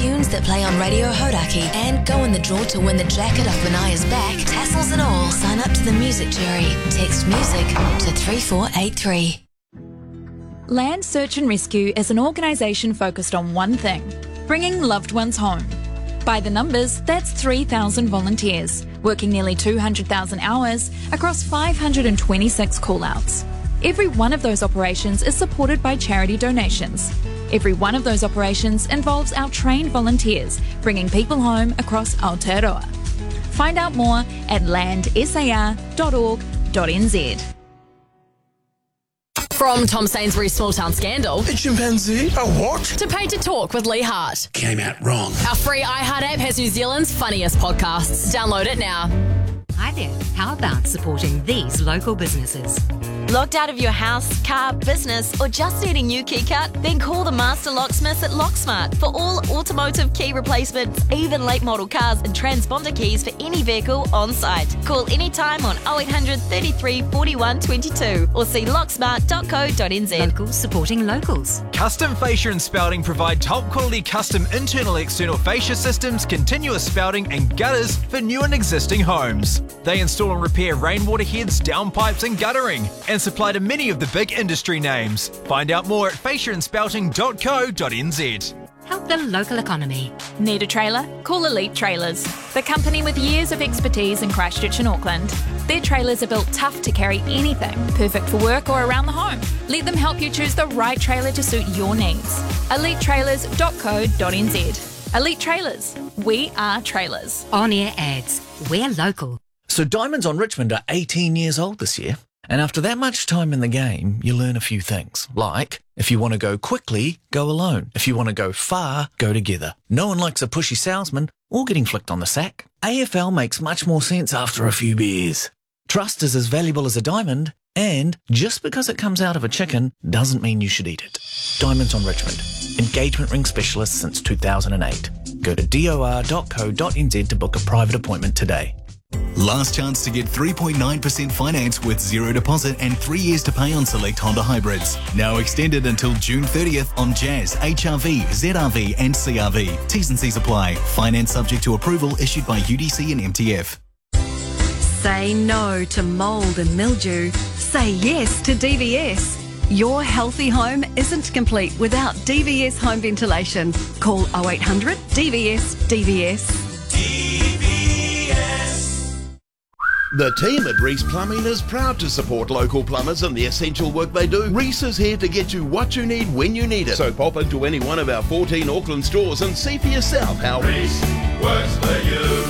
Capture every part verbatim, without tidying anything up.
tunes that play on Radio Hodaki and go in the draw to win the jacket off Benaya's back, tassels and all. Sign up to the music jury. Text music to three four eight three. Land Search and Rescue is an organisation focused on one thing: bringing loved ones home. By the numbers, that's three thousand volunteers, working nearly two hundred thousand hours across five hundred twenty-six call-outs. Every one of those operations is supported by charity donations. Every one of those operations involves our trained volunteers bringing people home across Aotearoa. Find out more at land s a r dot org dot n z. From Tom Sainsbury's Small Town Scandal. A chimpanzee? A what? To Paid to Talk with Lee Hart. Came out wrong. Our free iHeart app has New Zealand's funniest podcasts. Download it now. Hi there. How about supporting these local businesses? Locked out of your house, car, business, or just need a new key cut? Then call the Master Locksmiths at Locksmart for all automotive key replacements, even late model cars and transponder keys for any vehicle on site. Call anytime on oh eight hundred, thirty-three, forty-one, twenty-two or see locksmart dot co dot n z. Locals supporting locals. Custom Fascia and Spouting provide top quality custom internal external fascia systems, continuous spouting and gutters for new and existing homes. They install and repair rainwater heads, downpipes and guttering, and supply to many of the big industry names. Find out more at fascia and spouting dot co dot n z. Help the local economy. Need a trailer? Call Elite Trailers, the company with years of expertise in Christchurch and Auckland. Their trailers are built tough to carry anything, perfect for work or around the home. Let them help you choose the right trailer to suit your needs. elite trailers dot co dot n z. Elite Trailers. We are trailers. On-air ads. We're local. So Diamonds on Richmond are eighteen years old this year. And after that much time in the game, you learn a few things. Like, if you want to go quickly, go alone. If you want to go far, go together. No one likes a pushy salesman or getting flicked on the sack. A F L makes much more sense after a few beers. Trust is as valuable as a diamond, and just because it comes out of a chicken doesn't mean you should eat it. Diamonds on Richmond. Engagement ring specialist since two thousand eight. Go to d o r dot co dot n z to book a private appointment today. Last chance to get three point nine percent finance with zero deposit and three years to pay on select Honda hybrids. Now extended until June thirtieth on Jazz, H R V, Z R V and C R V. T's and C's apply. Finance subject to approval issued by U D C and M T F. Say no to mould and mildew. Say yes to D V S. Your healthy home isn't complete without D V S home ventilation. Call oh eight hundred D V S D V S. D V S. The team at Reese Plumbing is proud to support local plumbers and the essential work they do. Reese is here to get you what you need when you need it. So pop into any one of our fourteen Auckland stores and see for yourself how Reese works for you.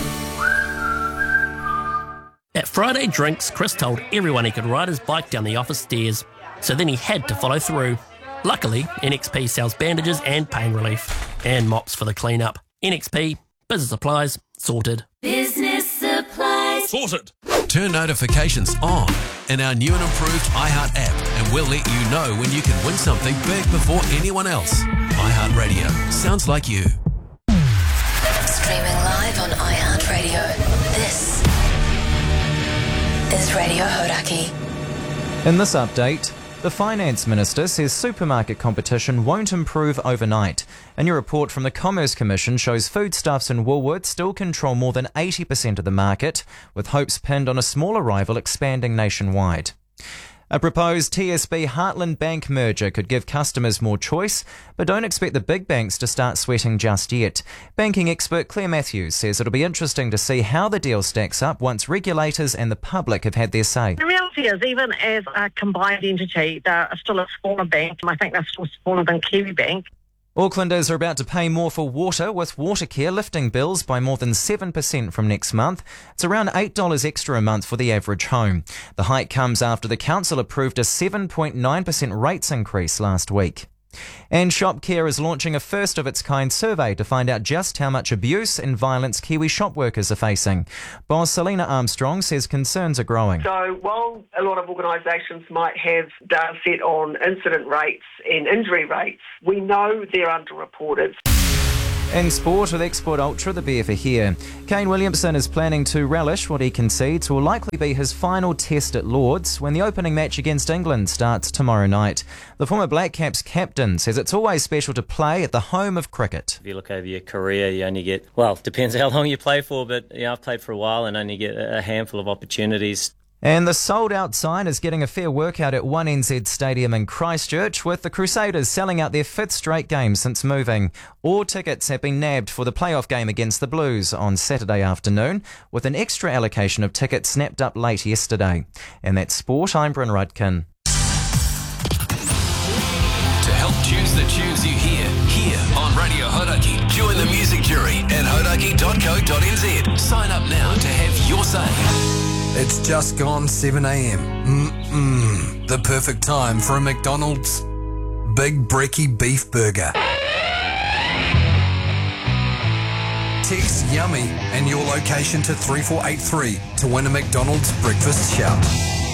At Friday Drinks, Chris told everyone he could ride his bike down the office stairs, so then he had to follow through. Luckily, N X P sells bandages and pain relief, and mops for the clean-up. N X P, business supplies, sorted. Business supplies. Sorted. Turn notifications on in our new and improved iHeart app, and we'll let you know when you can win something big before anyone else. iHeart Radio. Sounds like you. Streaming live on iHeart Radio. This is Radio Hodaki. In this update, the Finance Minister says supermarket competition won't improve overnight. A new report from the Commerce Commission shows Foodstuffs and Woolworths still control more than eighty percent of the market, with hopes pinned on a smaller rival expanding nationwide. A proposed T S B Heartland Bank merger could give customers more choice, but don't expect the big banks to start sweating just yet. Banking expert Claire Matthews says it'll be interesting to see how the deal stacks up once regulators and the public have had their say. The reality is, even as a combined entity, they're still a smaller bank. I think they're still smaller than Kiwibank. Aucklanders are about to pay more for water, with Watercare lifting bills by more than seven percent from next month. It's around eight dollars extra a month for the average home. The hike comes after the council approved a seven point nine percent rates increase last week. And ShopCare is launching a first-of-its-kind survey to find out just how much abuse and violence Kiwi shop workers are facing. Boss Selena Armstrong says concerns are growing. So while a lot of organisations might have data set on incident rates and injury rates, we know they're underreported. In sport, with Export Ultra, the B F are here. Kane Williamson is planning to relish what he concedes will likely be his final test at Lords when the opening match against England starts tomorrow night. The former Black Caps captain says it's always special to play at the home of cricket. If you look over your career, you only get, well, depends how long you play for, but you know, I've played for a while and only get a handful of opportunities. And the sold-out sign is getting a fair workout at one N Z Stadium in Christchurch, with the Crusaders selling out their fifth straight game since moving. All tickets have been nabbed for the playoff game against the Blues on Saturday afternoon, with an extra allocation of tickets snapped up late yesterday. And that's sport. I'm Bryn Rudkin. To help choose the tunes you hear, here on Radio Hodaki. Join the music jury at hodaki dot co dot n z. Sign up now to have your say. It's just gone seven a.m. Mm-mm. The perfect time for a McDonald's Big Brekkie Beef Burger. Text YUMMY and your location to three four eight three to win a McDonald's breakfast shout.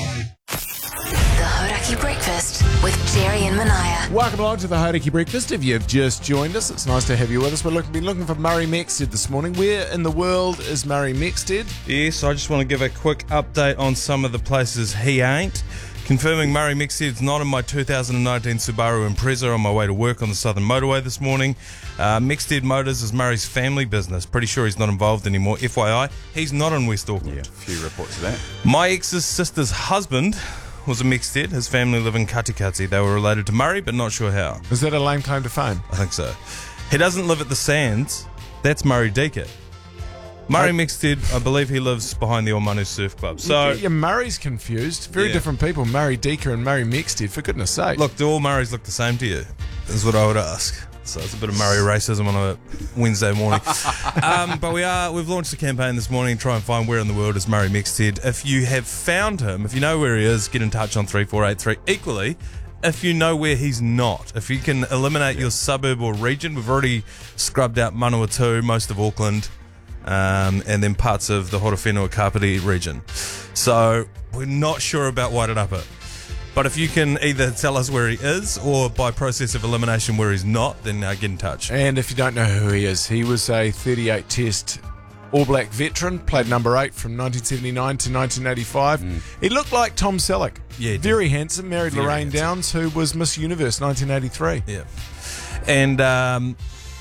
The Hodaki Breakfast with Jerry and Manaya. Welcome along to the Hodaki Breakfast. If you've just joined us, it's nice to have you with us. We're looking, been looking for Murray Mexted this morning. Where in the world is Murray Mexted? Yes, I just want to give a quick update on some of the places he ain't. Confirming Murray Mexted's not in my two thousand nineteen Subaru Impreza on my way to work on the Southern Motorway this morning. Uh, Mexted Motors is Murray's family business. Pretty sure he's not involved anymore. F Y I, he's not in West Auckland. Yeah, a few reports of that. My ex's sister's husband was a Mexted. His family live in Katikati. They were related to Murray, but not sure how. Is that a lame claim to fame? I think so. He doesn't live at the Sands. That's Murray Deaker. Murray Mexted, I believe he lives behind the Ormanu Surf Club. So yeah, Murray's confused. Very Yeah. different people. Murray Deaker and Murray Mexted, for goodness sake. Look, do all Murrays look the same to you? Is what I would ask. So it's a bit of Murray racism on a Wednesday morning. um, but we are, we've launched a campaign this morning to try and find where in the world is Murray Mexted. If you have found him, if you know where he is, get in touch on three four eight three. Equally, if you know where he's not, if you can eliminate your suburb or region, we've already scrubbed out Manawatu, most of Auckland, um, and then parts of the Horowhenua Kapiti region. So we're not sure about Wairarapa. But if you can either tell us where he is or by process of elimination where he's not, then uh, get in touch. And if you don't know who he is, he was a thirty-eight test All Black veteran, played number eight from nineteen seventy-nine to nineteen eighty-five. Mm. He looked like Tom Selleck. Yeah, very handsome, married Very Lorraine handsome. Downs, who was Miss Universe nineteen eighty-three. Yeah. And um,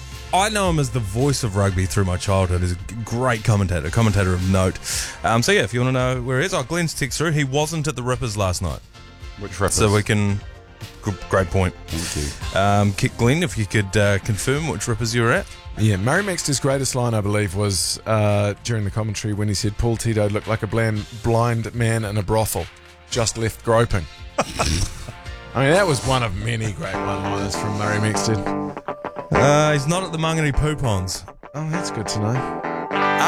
I know him as the voice of rugby through my childhood. He's a great commentator, commentator of note. Um, so yeah, if you want to know where he is, oh, Glenn's text through. He wasn't at the Rippers last night. Which Rippers? So we can... Good, great point. Thank you. Um, Kit Glenn, if you could uh, confirm which Rippers you were at. Yeah, Murray Mexter's greatest line, I believe, was uh, during the commentary when he said Paul Tito looked like a blind, blind man in a brothel, just left groping. I mean, that was one of many great one-liners from Murray Mexted. Uh, he's not at the Mangere Poo Ponds. Oh, that's good to know.